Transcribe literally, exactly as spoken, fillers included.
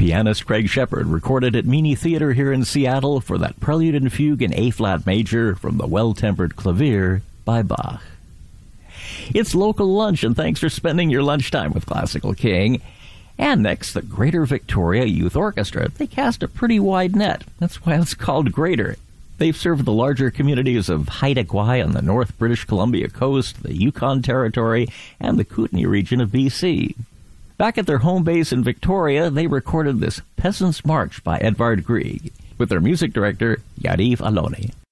Pianist Craig Shepard recorded at Meany Theatre here in Seattle for that Prelude and Fugue in A-flat major from the Well-Tempered Clavier by Bach. It's local lunch, and thanks for spending your lunchtime with Classical King. And next, the Greater Victoria Youth Orchestra. They cast a pretty wide net. That's why it's called Greater. They've served the larger communities of Haida Gwaii on the North British Columbia coast, the Yukon Territory, and the Kootenay region of B C. Back at their home base in Victoria, they recorded this Peasant's March by Edvard Grieg with their music director, Yariv Aloni.